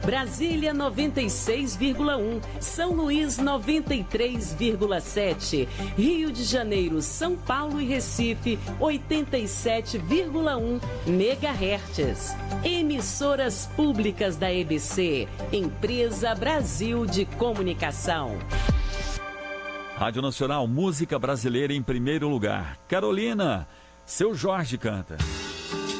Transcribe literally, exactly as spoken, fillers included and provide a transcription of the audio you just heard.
Brasília noventa e seis vírgula um, São Luís noventa e três vírgula sete, Rio de Janeiro, São Paulo e Recife oitenta e sete vírgula um megahertz. Emissoras públicas da E B C, Empresa Brasil de Comunicação. Rádio Nacional, música brasileira em primeiro lugar. Carolina, seu Jorge canta.